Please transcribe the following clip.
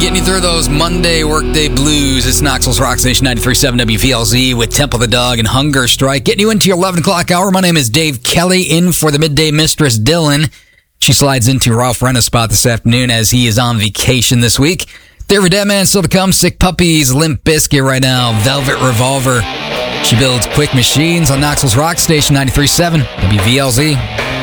Getting you through those Monday workday blues. It's Knoxville's Rock Station 93.7 WVLZ with Temple the Dog and Hunger Strike. Getting you into your 11 o'clock hour. My name is Dave Kelly, in for the midday mistress, Dylan. She slides into Ralph Renna's spot this afternoon as he is on vacation this week. There for Dead Man still to come. Sick Puppies, Limp Bizkit right now. Velvet Revolver. She builds quick machines on Knoxville's Rock Station 93.7 WVLZ.